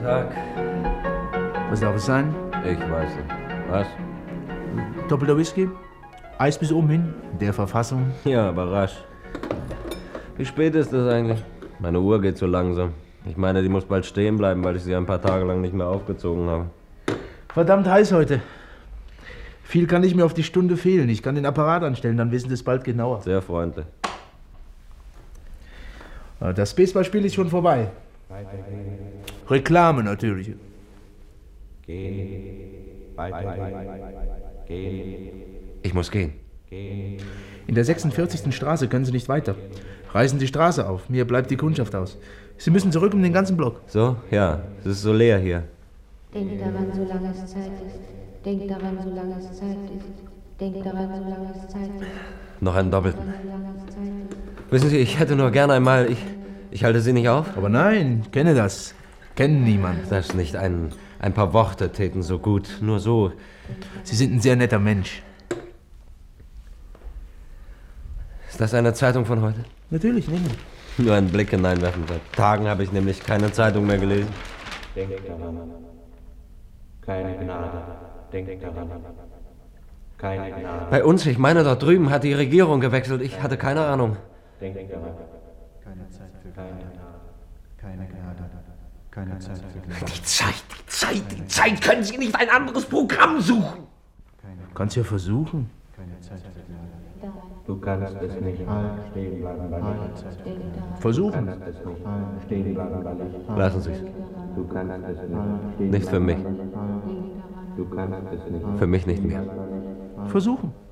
Tag. Was darf es sein? Ich weiß nicht. Was? Doppelter Whisky? Eis bis oben hin? In der Verfassung? Ja, aber rasch. Wie spät ist das eigentlich? Meine Uhr geht so langsam. Ich meine, die muss bald stehen bleiben, weil ich sie ein paar Tage lang nicht mehr aufgezogen habe. Verdammt heiß heute. Viel kann nicht mehr auf die Stunde fehlen. Ich kann den Apparat anstellen, dann wissen Sie es bald genauer. Sehr freundlich. Das Baseballspiel ist schon vorbei. Reklame natürlich. Ich muss gehen. In der 46. Straße können Sie nicht weiter. Reißen die Straße auf. Mir bleibt die Kundschaft aus. Sie müssen zurück um den ganzen Block. So? Ja, es ist so leer hier. Denk daran, solange es Zeit ist. Denk daran, solange es Zeit ist. Denk daran, solange es Zeit ist. Noch einen doppelten. Wissen Sie, ich hätte nur gerne einmal... Ich halte Sie nicht auf? Aber nein, ich kenne das. Kennen niemand. Das nicht. Ein paar Worte täten so gut. Nur so. Sie sind ein sehr netter Mensch. Ist das eine Zeitung von heute? Natürlich, nehmen. Nur einen Blick hineinwerfen. Seit Tagen habe ich nämlich keine Zeitung mehr gelesen. Denk daran. Keine Gnade. Denk daran. Keine Gnade. Bei uns, ich meine, dort drüben hat die Regierung gewechselt. Ich hatte keine Ahnung. Denk daran. Keine Zeit für Gnade. Keine Gnade. Keine Zeit für Gnade. Die Zeit. Können Sie nicht ein anderes Programm suchen? Kannst ja versuchen. Keine Zeit für Gnade. Du kannst es nicht stehen bleiben, weil ich. Versuchen. Du kannst es nicht stehen bleiben, weil ich. Lassen Sie es. Du kannst es nicht stehen Nicht für mich. Du kannst es nicht. Für mich nicht mehr. Versuchen.